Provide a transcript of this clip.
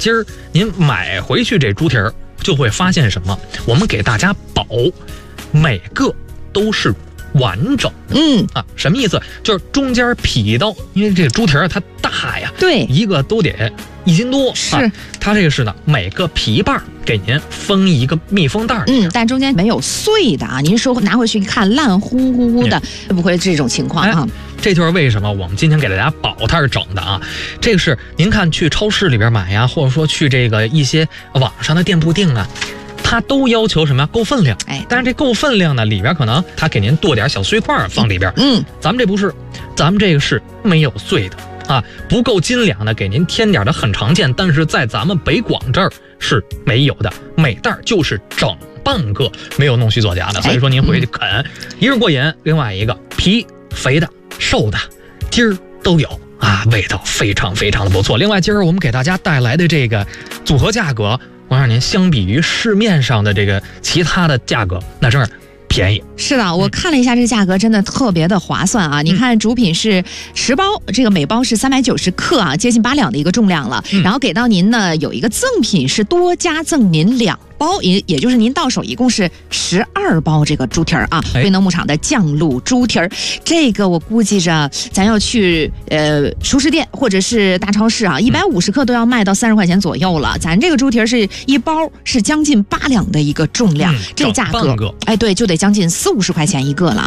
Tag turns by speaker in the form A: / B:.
A: 今儿您买回去这猪蹄儿，就会发现什么？我们给大家保，每个都是完整的。什么意思？就是中间皮刀，因为这个猪蹄儿它大呀，
B: 对，
A: 一个都得1斤多，
B: 是
A: 它这个是呢，每个皮瓣给您封一个密封袋
B: 但中间没有碎的啊。您说拿回去一看烂乎乎的，会不会这种情况啊？
A: 这就是为什么我们今天给大家保它是整的啊。这个是您看去超市里边买呀，或者说去这个一些网上的店铺订啊，它都要求什么呀？够分量。但是这够分量呢，里边可能它给您剁点小碎块放里边。咱们这不是，咱们这个是没有碎的啊，不够斤两的给您添点的很常见，但是在咱们北广这儿是没有的，每袋就是整半个，没有弄虚作假的。所以说您回去啃，一是过瘾，另外一个皮肥的、瘦的、筋儿都有啊，味道非常非常的不错。另外今儿我们给大家带来的这个组合价格，我让您相比于市面上的这个其他的价格，那真是便宜。
B: 是的，我看了一下这个价格，真的特别的划算啊！你看主品是10包，这个每包是390克啊，接近8两的一个重量了。然后给到您呢有一个赠品是多加赠您2包，也就是您到手一共是12包这个猪蹄儿啊，威能牧场的酱卤猪蹄儿。这个我估计着咱要去熟食店或者是大超市啊，150克都要卖到30块钱左右了。咱这个猪蹄儿是一包是将近8两的一个重量，这价格，对，就得将近40-50块钱一个了。